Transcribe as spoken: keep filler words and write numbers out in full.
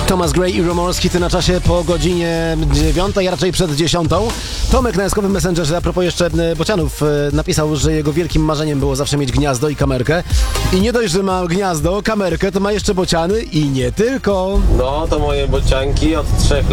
Thomas Gray i Rumors, hity na czasie po godzinie dziewiątej, a raczej przed dziesiątą. Tomek na jaskowym Messengerze, a propos jeszcze bocianów, napisał, że jego wielkim marzeniem było zawsze mieć gniazdo i kamerkę. I nie dość, że ma gniazdo, kamerkę, to ma jeszcze bociany i nie tylko. No, to moje bocianki od trzech lat